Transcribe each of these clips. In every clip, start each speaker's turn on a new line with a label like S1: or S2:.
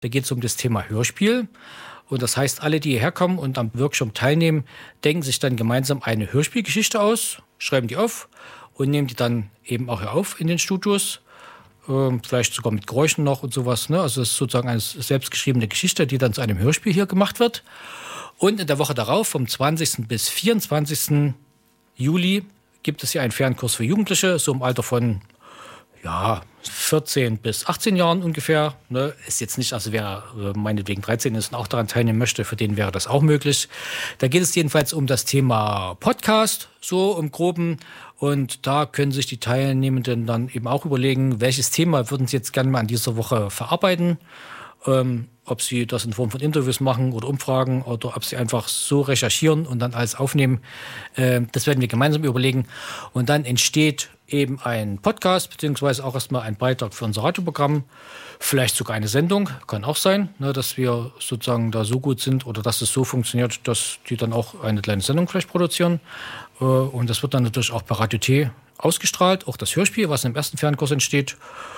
S1: Da geht es um das Thema Hörspiel. Und das heißt, alle, die hierher kommen und am Workshop teilnehmen, denken sich dann gemeinsam eine Hörspielgeschichte aus, schreiben die auf und nehmen die dann eben auch hier auf in den Studios. Vielleicht sogar mit Geräuschen noch und sowas. Ne? Also das ist sozusagen eine selbstgeschriebene Geschichte, die dann zu einem Hörspiel hier gemacht wird. Und in der Woche darauf, vom 20. bis 24. Juli, gibt es hier einen Fernkurs für Jugendliche, so im Alter von 14 bis 18 Jahren ungefähr. Ne? Ist jetzt nicht, also wer meinetwegen 13 ist und auch daran teilnehmen möchte, für den wäre das auch möglich. Da geht es jedenfalls um das Thema Podcast, so im Groben. Und da können sich die Teilnehmenden dann eben auch überlegen, welches Thema würden sie jetzt gerne mal in dieser Woche verarbeiten. Ob sie das in Form von Interviews machen oder Umfragen oder ob sie einfach so recherchieren und dann alles aufnehmen. Das werden wir gemeinsam überlegen. Und dann entsteht eben ein Podcast, beziehungsweise auch erstmal ein Beitrag für unser Radioprogramm. Vielleicht sogar eine Sendung, kann auch sein, ne, dass wir sozusagen da so gut sind oder dass es so funktioniert, dass die dann auch eine kleine Sendung vielleicht produzieren. Und das wird dann natürlich auch bei Radio T ausgestrahlt, auch das Hörspiel, was im ersten Fernkurs entsteht.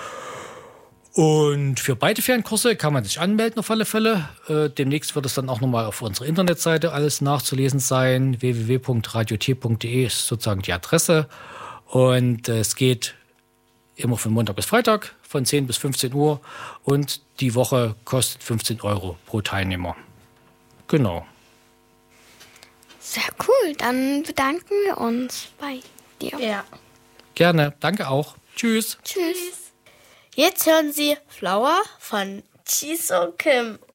S1: Und für beide Fernkurse kann man sich anmelden auf alle Fälle. Demnächst wird es dann auch nochmal auf unserer Internetseite alles nachzulesen sein. www.radiot.de ist sozusagen die Adresse. Und es geht immer von Montag bis Freitag von 10 bis 15 Uhr. Und die Woche kostet 15 € pro Teilnehmer. Genau.
S2: Sehr cool. Dann bedanken wir uns bei dir.
S3: Ja.
S1: Gerne. Danke auch. Tschüss.
S2: Tschüss.
S3: Jetzt hören Sie Flower von Jisoo Kim.